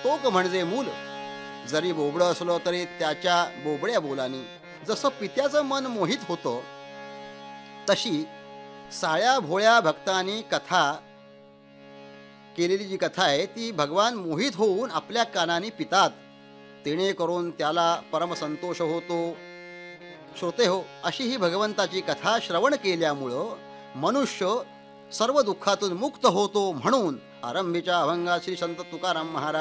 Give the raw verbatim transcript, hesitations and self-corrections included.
तोक म्हणजे मूल. जरी बोबडं असलो तरी त्याच्या बोबड्या बोलानी जसं पित्याचं मन मोहित होतं, तशी साळ्या भोळ्या भक्तांनी कथा केलेली जी कथा आहे ती भगवान मोहित होऊन आपल्या कानाने पितात. तिने करून त्याला परमसंतोष होतो. श्रोते हो, अशी ही भगवंताची कथा श्रवण केल्यामुळं मनुष्य सर्व दुःखातून मुक्त होतो. म्हणून आरंभीच्या अभंगात श्री संत तुकाराम महाराज